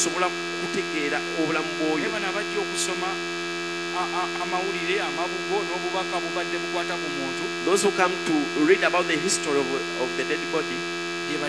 sobola kutegeera obulamu bw'oyo. Bano abajja okusoma amawulire amabugo n'obubaka bubadde bukwata ku muntu. Those who come to read about the history of the dead body,